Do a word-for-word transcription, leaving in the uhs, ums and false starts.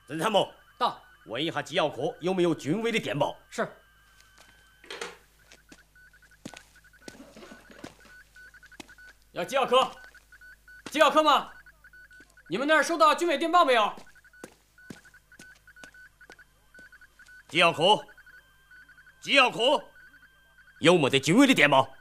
侦参谋到， 问一下机要科有没有军委的电报？ 是。要机要科，机要科吗？你们那儿收到军委电报没有？ 机要科，机要科，有没得军委的电报？